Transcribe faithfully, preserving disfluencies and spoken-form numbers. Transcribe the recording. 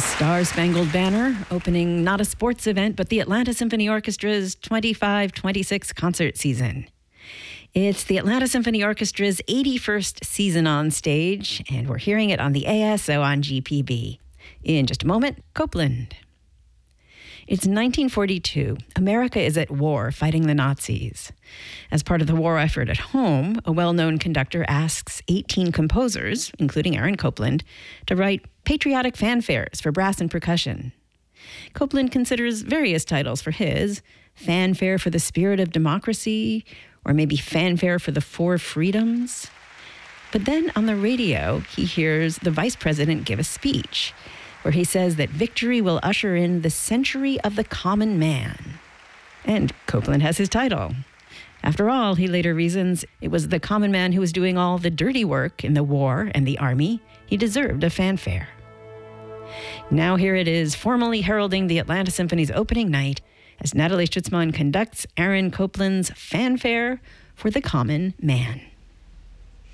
Star Spangled Banner, opening not a sports event, but the Atlanta Symphony Orchestra's twenty-five twenty-six concert season. It's the Atlanta Symphony Orchestra's eighty-first season on stage, and we're hearing it on the A S O on G P B. In just a moment, Copland. It's nineteen forty-two. America is at war fighting the Nazis. As part of the war effort at home, a well-known conductor asks eighteen composers, including Aaron Copland, to write patriotic fanfares for brass and percussion. Copland considers various titles for his: Fanfare for the Spirit of Democracy, or maybe Fanfare for the Four Freedoms. But then on the radio, he hears the vice president give a speech where he says that victory will usher in the century of the common man. And Copland has his title. After all, he later reasons, it was the common man who was doing all the dirty work in the war and the army. He deserved a fanfare. Now here it is, formally heralding the Atlanta Symphony's opening night as Natalie Stutzman conducts Aaron Copland's Fanfare for the Common Man.